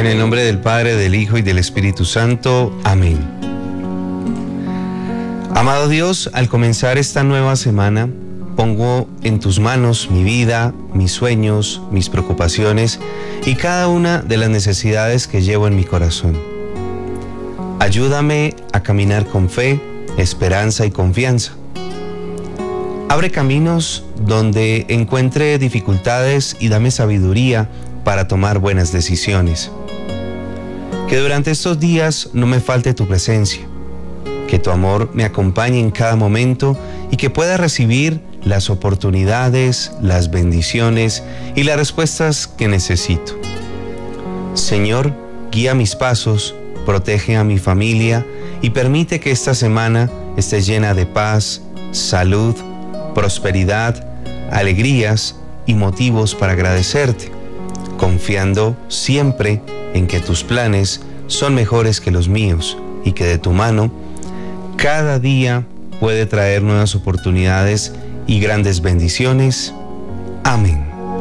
el nombre del Padre, del Hijo y del Espíritu Santo. Amén. Amado Dios, al comenzar esta nueva semana, pongo en tus manos mi vida, mis sueños, mis preocupaciones y cada una de las necesidades que llevo en mi corazón. Ayúdame a caminar con fe, esperanza y confianza. Abre caminos donde encuentre dificultades y dame sabiduría para tomar buenas decisiones. Que durante estos días no me falte tu presencia, que tu amor me acompañe en cada momento y que pueda recibir las oportunidades, las bendiciones y las respuestas que necesito. Señor, guía mis pasos, protege a mi familia y permite que esta semana esté llena de paz, salud, prosperidad, alegrías y motivos para agradecerte, confiando siempre en que tus planes son mejores que los míos y que de tu mano cada día puede traer nuevas oportunidades y grandes bendiciones. Amén.